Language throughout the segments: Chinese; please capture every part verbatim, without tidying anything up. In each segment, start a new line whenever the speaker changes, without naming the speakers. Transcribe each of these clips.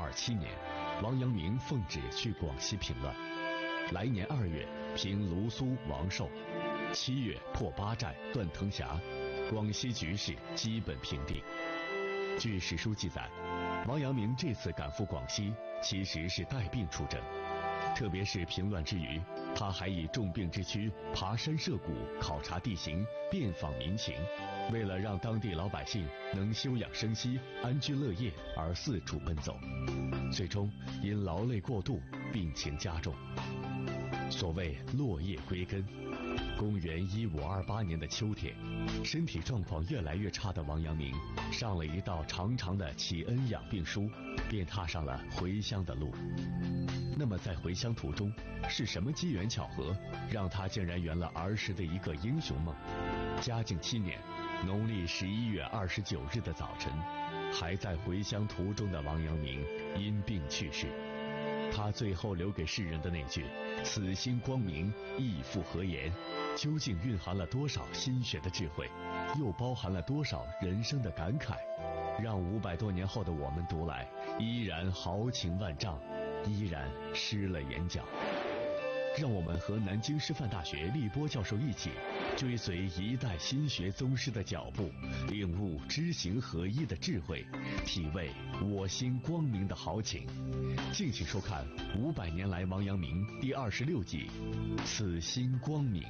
二七年，王阳明奉旨去广西平乱。来年二月平卢苏王寿，七月破八寨断藤峡，广西局势基本平定。据史书记载，王阳明这次赶赴广西其实是带病出征，特别是平乱之余，他还以重病之躯爬山涉谷，考察地形，遍访民情，为了让当地老百姓能休养生息、安居乐业而四处奔走，最终因劳累过度，病情加重。所谓落叶归根，公元一五二八年的秋天，身体状况越来越差的王阳明上了一道长长的启恩养病书，便踏上了回乡的路。那么在回乡途中，是什么机缘巧合让他竟然圆了儿时的一个英雄梦？嘉靖七年农历十一月二十九日的早晨，还在回乡途中的王阳明因病去世。他最后留给世人的那句“此心光明，亦复何言”，究竟蕴含了多少心血的智慧，又包含了多少人生的感慨，让五百多年后的我们读来依然豪情万丈，依然湿了眼角。让我们和南京师范大学立波教授一起追随一代心学宗师的脚步，领悟知行合一的智慧，体味我心光明的豪情。敬请收看五百年来王阳明第二十六集《此心光明》。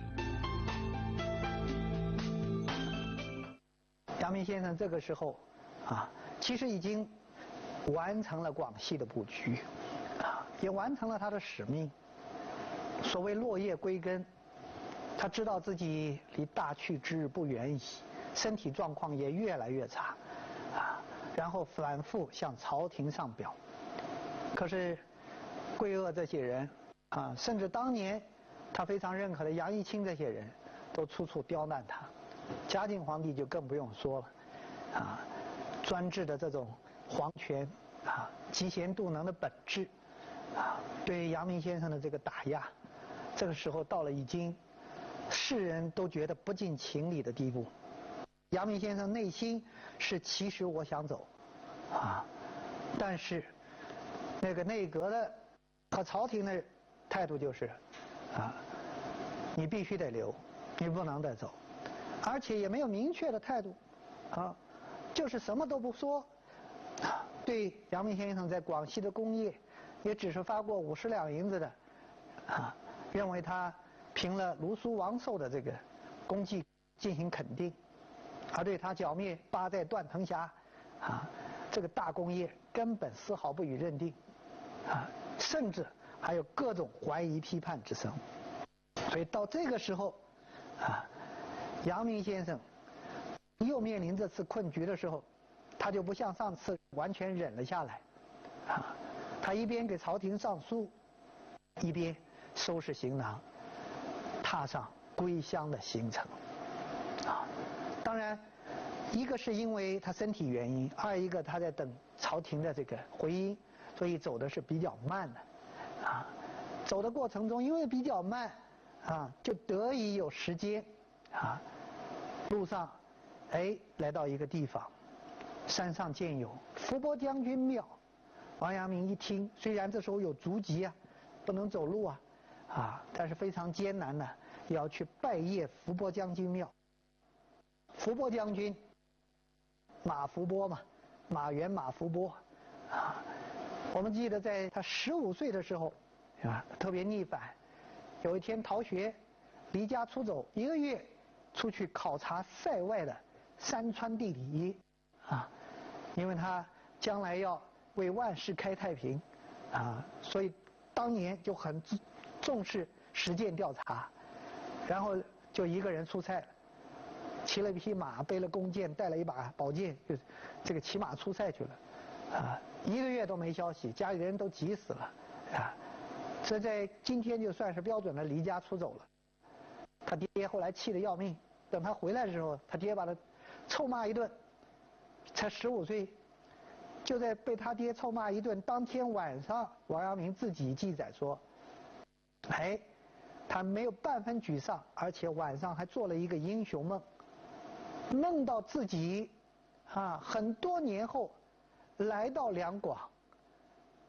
阳明先生这个时候啊，其实已经完成了广西的布局啊，也完成了他的使命。所谓落叶归根，他知道自己离大去之日不远矣，身体状况也越来越差啊，然后反复向朝廷上表。可是桂萼这些人啊，甚至当年他非常认可的杨一清这些人都处处刁难他。嘉靖皇帝就更不用说了啊，专制的这种皇权啊，嫉贤妒能的本质啊，对阳明先生的这个打压，这个时候到了已经世人都觉得不近情理的地步。阳明先生内心是其实我想走啊，但是那个内阁的和朝廷的态度就是啊，你必须得留，你不能再走，而且也没有明确的态度啊，就是什么都不说。对阳明先生在广西的功业也只是发过五十两银子的啊，认为他凭了卢苏王寿的这个功绩进行肯定，而对他剿灭八寨断藤峡啊这个大功业根本丝毫不予认定啊，甚至还有各种怀疑批判之声。所以到这个时候啊，阳明先生又面临这次困局的时候，他就不像上次完全忍了下来啊，他一边给朝廷上书，一边收拾行囊，踏上归乡的行程啊。当然一个是因为他身体原因，二一个他在等朝廷的这个回音，所以走的是比较慢的啊。走的过程中因为比较慢啊，就得以有时间啊，路上哎来到一个地方，山上见有伏波将军庙。王阳明一听，虽然这时候有足疾啊，不能走路啊啊，但是非常艰难的也要去拜谒伏波将军庙。伏波将军马伏波嘛，马援马伏波啊，我们记得在他十五岁的时候啊，特别逆反，有一天逃学离家出走一个月，出去考察塞外的山川地理啊，因为他将来要为万世开太平啊，所以当年就很重视实践调查，然后就一个人出差，骑了一匹马，背了弓箭，带了一把宝剑，就这个骑马出塞去了啊，一个月都没消息，家里人都急死了啊，所以在今天就算是标准的离家出走了。他爹后来气得要命，等他回来的时候，他爹把他臭骂一顿，才十五岁，就在被他爹臭骂一顿当天晚上，王阳明自己记载说，哎，他没有半分沮丧，而且晚上还做了一个英雄梦，梦到自己啊很多年后来到两广，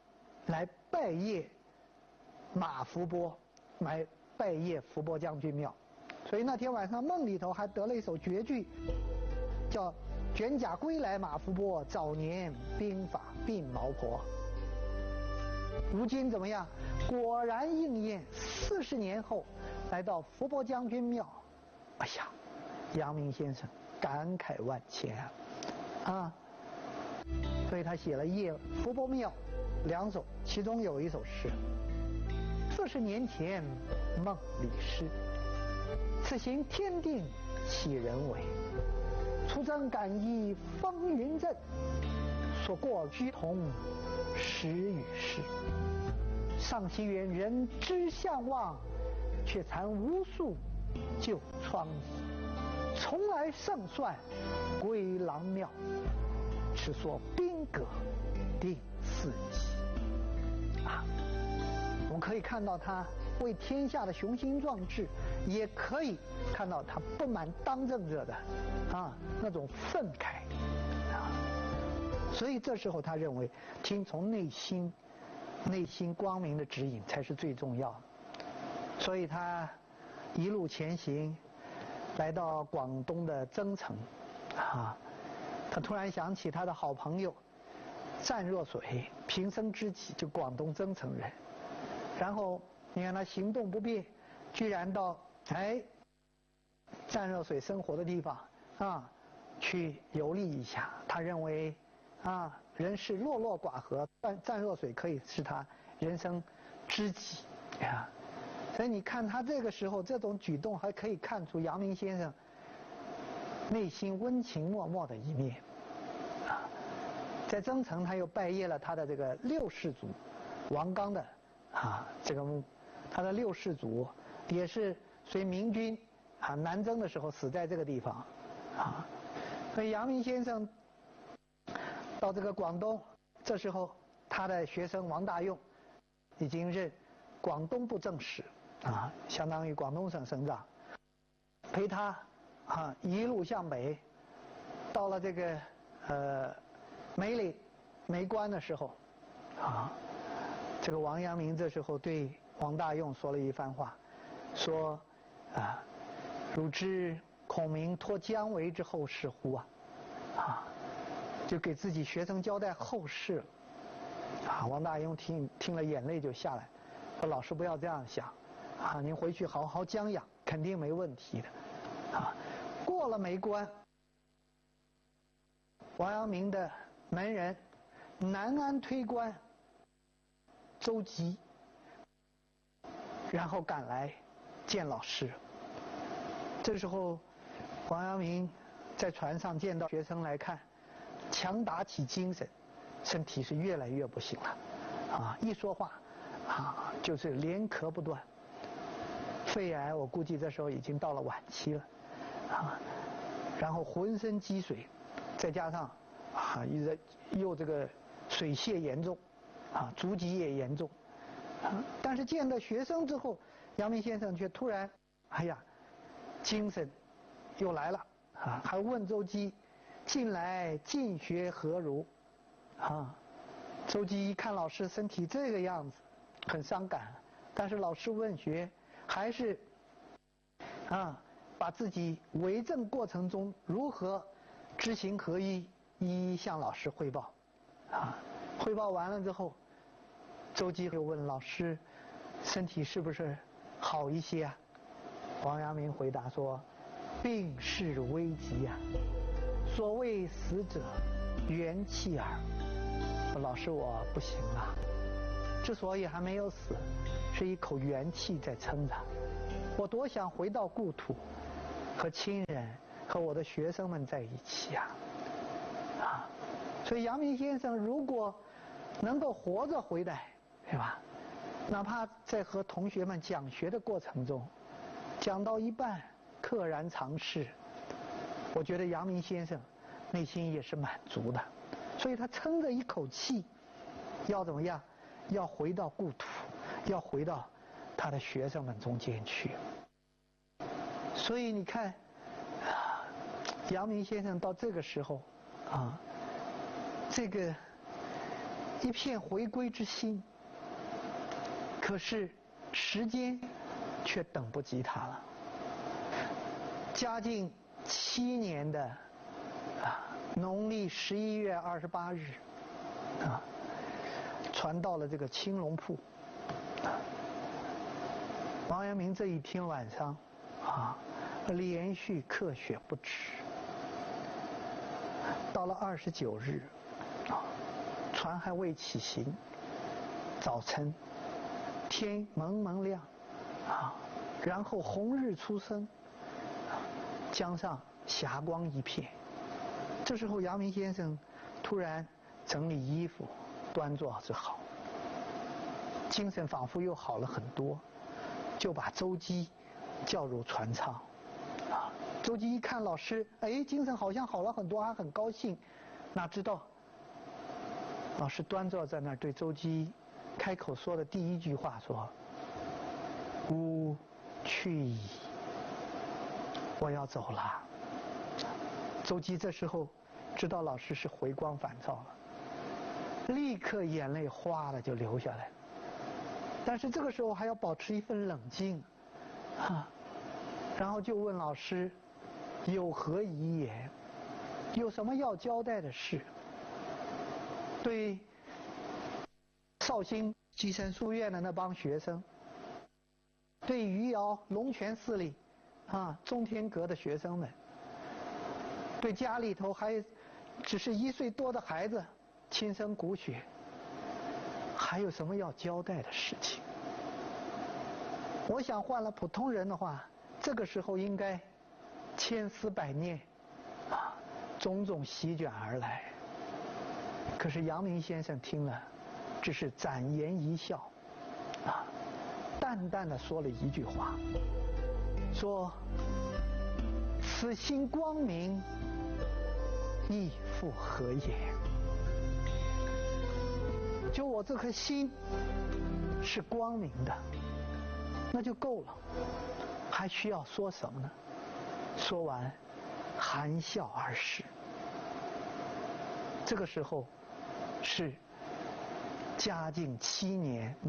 来拜谒马伏波，来拜谒伏波将军庙。所以那天晚上梦里头还得了一首绝句，叫“卷甲归来马伏波，早年兵法鬓毛婆”。如今怎么样？果然应验。四十年后，来到伏波将军庙，哎呀，阳明先生感慨万千啊！啊，所以他写了《谒伏波庙》两首，其中有一首诗：四十年前梦里诗，此行天定岂人为？出征赶忆风云阵，所过居同时与世。上西园人知相望，却残无数旧疮痍。从来胜算归郎庙，只说兵革定四季。啊，我们可以看到他为天下的雄心壮志，也可以看到他不满当政者的啊那种愤慨啊。所以这时候他认为，听从内心内心光明的指引才是最重要的。所以他一路前行，来到广东的增城啊，他突然想起他的好朋友湛若水，平生知己，就广东增城人。然后你看他行动不便，居然到哎湛若水生活的地方啊去游历一下。他认为啊人是落落寡合，湛湛若水可以是他人生知己啊。所以你看他这个时候这种举动，还可以看出阳明先生内心温情脉脉的一面啊。在增城，他又拜谒了他的这个六世祖王纲的啊这个墓，他的六世祖也是随明军啊南征的时候死在这个地方啊。所以阳明先生到这个广东，这时候他的学生王大用已经任广东布政使啊，相当于广东省省长，陪他啊一路向北，到了这个呃梅岭梅关的时候啊，这个王阳明这时候对王大用说了一番话，说啊，汝知孔明托姜维之后事乎啊，啊，就给自己学生交代后事了。啊，王大用听听了眼泪就下来，说老师不要这样想，啊，您回去好好将养，肯定没问题的，啊，过了梅关，王阳明的门人南安推官周吉，然后赶来见老师。这时候，王阳明在船上见到学生来看，强打起精神，身体是越来越不行了，啊，一说话，啊，就是连咳不断。肺癌我估计这时候已经到了晚期了，啊，然后浑身积水，再加上啊，又又这个水泄严重，啊，足疾也严重，啊，但是见到学生之后，阳明先生却突然，哎呀，精神又来了，啊，还问周基，近来进学何如？啊，周基一看老师身体这个样子，很伤感，但是老师问学还是啊，把自己为政过程中如何知行合一，一一向老师汇报。啊，汇报完了之后，周基又问老师，身体是不是好一些啊？王阳明回答说，病势危急啊，所谓死者元气耳。老师我不行了，之所以还没有死，是一口元气在撑着。我多想回到故土，和亲人和我的学生们在一起啊！啊，所以阳明先生如果能够活着回来，对吧？哪怕在和同学们讲学的过程中，讲到一半溘然长逝，我觉得阳明先生内心也是满足的。所以他撑着一口气，要怎么样？要回到故土，要回到他的学生们中间去。所以你看，啊，阳明先生到这个时候，啊，这个一片回归之心。可是时间却等不及他了。嘉靖七年的啊农历十一月二十八日啊，传到了这个青龙铺。王阳明这一天晚上啊，连续咳血不止。到了二十九日，啊，船还未起行，早晨天蒙蒙亮，啊，然后红日初升，江上霞光一片。这时候阳明先生突然整理衣服，端坐之好，精神仿佛又好了很多，就把周基叫入船舱。啊，周基一看老师，哎，精神好像好了很多，还很高兴。哪知道老师端坐在那儿，对周基开口说的第一句话说：“吾去矣，我要走了。”周基这时候知道老师是回光返照了，立刻眼泪哗的就流下来。但是这个时候还要保持一份冷静，啊，然后就问老师：“有何遗言？有什么要交代的事？”对绍兴基山书院的那帮学生，对余姚龙泉寺里啊中天阁的学生们，对家里头还只是一岁多的孩子亲生骨血，还有什么要交代的事情？我想换了普通人的话，这个时候应该千思百念啊，种种席卷而来。可是阳明先生听了，只是展颜一笑，啊，淡淡的说了一句话，说：“此心光明，亦复何也？”就我这颗心是光明的，那就够了，还需要说什么呢？说完，含笑而逝。这个时候是嘉靖七年